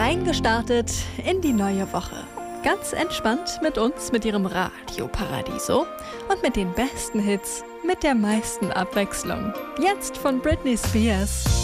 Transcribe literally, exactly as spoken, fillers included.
Reingestartet in die neue Woche. Ganz entspannt mit uns, mit Ihrem Radio Paradiso und mit den besten Hits, mit der meisten Abwechslung. Jetzt von Britney Spears.